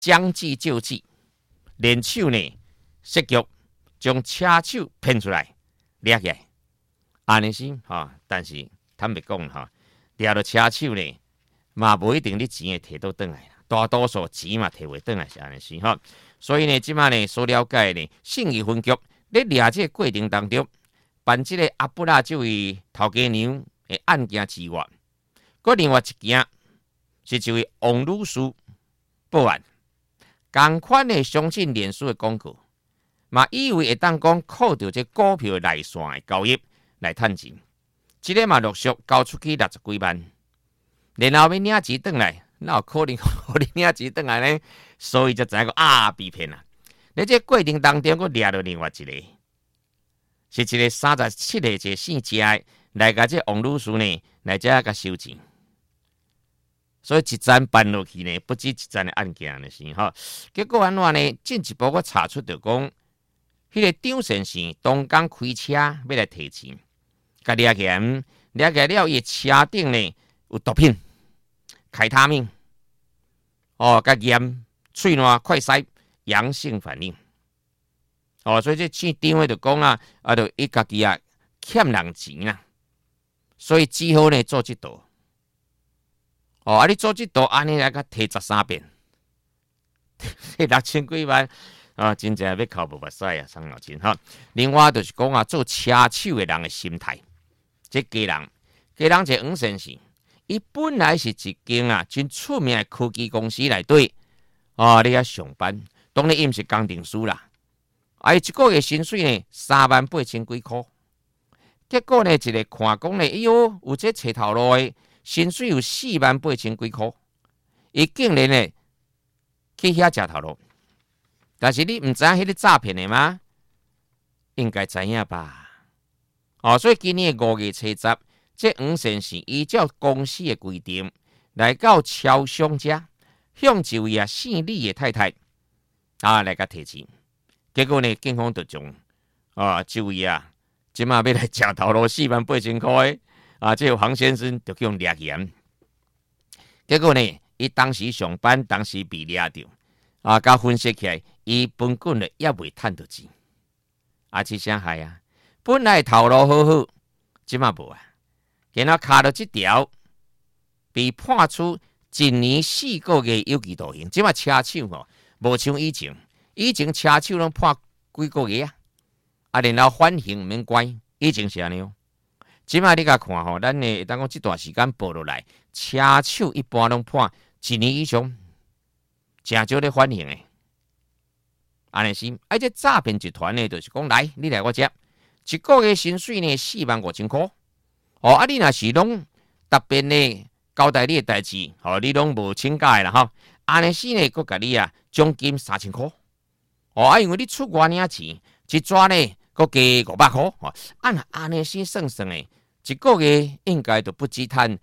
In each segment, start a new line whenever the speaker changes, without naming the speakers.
将计就计，练手呢，设局将车手骗出来，掠起来。安尼是但是坦白讲掠到车手呢，嘛无一定你钱会摕到转来，大多数钱嘛摕袂转来是安尼是所以呢，即马呢所了解呢，信义分局咧掠这个过程当中，办即个阿布拉这位头家娘的案件之外，佮另外一件是这位王女士报案，同款的相信脸书的广告，嘛以为会当讲靠着这股票内线的交易来趁钱，即个嘛陆续交出去60几万，然后要领钱转来，哪有可能互你领钱转来呢？所以才知影被骗啦。在这过程当中，佮掠到另外一个，是一个37岁一个姓家的来甲这王女士呢，来遮甲收钱。所以一站办落去呢，不止一站的案件呢是结果安怎呢？进一步我查出就讲，迄个张先生当天开车要来提钱，甲掠起来了，伊车顶呢有毒品，开他命，甲盐、喙烂、快塞、阳性反应，所以这姓张的就讲就伊家己欠人钱啦，所以只好呢做这道。你做这道安尼来甲提13遍，提6000几万真正要哭无目屎伤脑筋另外就是讲做车手的人的心态，这家人一个黄先生，伊本来是一间真出名的科技公司内底你遐上班，当然伊毋是工程师啦，伊一个月薪水呢38000几块，结果呢一个看讲呢，有这找头路的。薪水有48000几块，伊竟然呢去遐食头路，但是你唔知影迄个诈骗的吗？应该知影吧？所以今年5月初10，这黄先生依照公司的规定，来到超商家，向一位姓李的太太来甲提钱，结果呢，警方就将这位即马要来食头路48000块。这个黄先生就叫人掠去结果呢，伊当时上班，当时被掠到甲分析起来，伊本棍呢也未趁到钱，这啥害本来头路好好，即马无今仔卡到这条，被判处1年4个月有期徒刑。即马车手无像以前车手拢判几个月然后缓刑毋免关，以前是安尼即摆你甲看咱呢，当讲这段时间报落来，车手一般拢判1年以上，真少咧缓刑诶。安尼是，这诈骗集团呢，就是讲来，你来我遮，一个月薪水呢45000块，你若是拢特别呢交代你诶代志，你拢无请假诶啦安尼是呢，佮甲你奖金3000块，因为你出外领钱，一抓呢，佮加500块，安尼是算诶。一个月应该就不止趁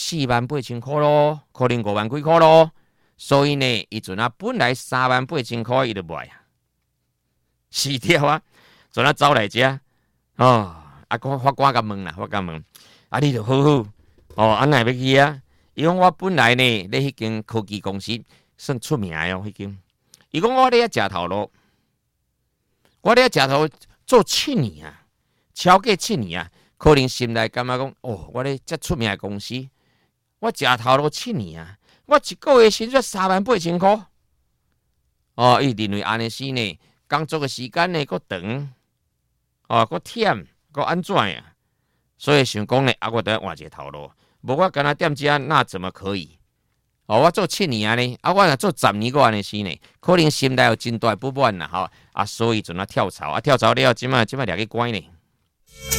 48000块咯，可能5万几块咯。所以呢，伊阵本来38000块伊就卖死掉阵走来遮法官甲问啦，你就好好安奈要去伊讲我本来呢，咧迄间科技公司算出名迄间。伊讲我咧食头路，我咧食头做7年超过7年可能心内感觉讲，我咧遮出名的公司，我食头路7年我一个月薪水38000块。伊认为安尼是呢，工作的时间呢，佫长，佫忝，佫安怎所以想讲呢，我得换一个头路，无我干那踮遮，那怎么可以？我做7年呢，我若做10年，我安尼是呢，可能心内有真大不满啦，所以就跳槽，跳槽了，即摆掠去关呢。